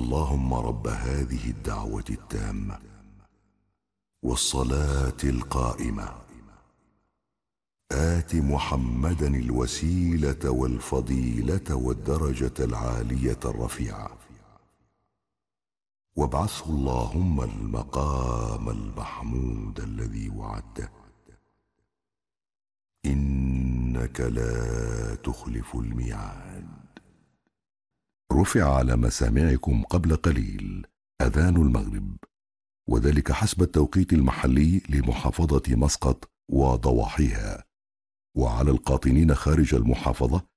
اللهم رب هذه الدعوة التامة والصلاة القائمة آت محمدا الوسيلة والفضيلة والدرجة العالية الرفيعة وابعثه اللهم المقام المحمود الذي وعدته إنك لا تخلف الميعاد. رفع على مسامعكم قبل قليل أذان المغرب، وذلك حسب التوقيت المحلي لمحافظة مسقط وضواحيها، وعلى القاطنين خارج المحافظة